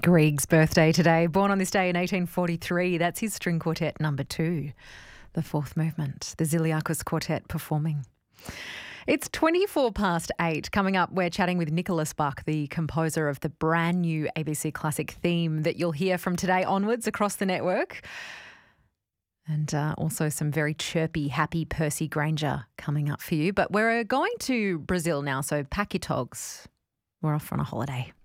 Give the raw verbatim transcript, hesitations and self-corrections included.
Grieg's birthday today. Born on this day in eighteen forty-three. That's his string quartet number two, the fourth movement, the Ziliakos Quartet performing. It's twenty-four past eight. Coming up, we're chatting with Nicholas Buck, the composer of the brand new A B C Classic theme that you'll hear from today onwards across the network. And uh, also some very chirpy, happy Percy Granger coming up for you. But we're going to Brazil now, so pack your togs. We're off on a holiday.